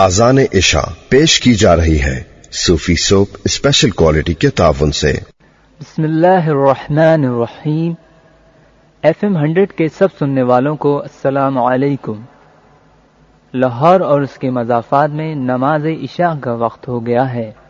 आज़ान इशा पेश की जा रही है सूफी सोप स्पेशल क्वालिटी के ताउन से। बिस्मिल्लाहिर्रहमानिर्रहीम। FM 100 के सब सुनने वालों को अस्सलाम वालेकुम। लाहौर और उसके मज़ाफ़ात में नमाज इशा का वक्त हो गया है।